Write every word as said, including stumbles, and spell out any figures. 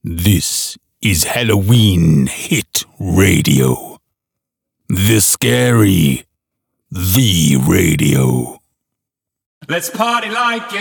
This is Halloween Hit Radio. The Scary, the radio. Let's party like it.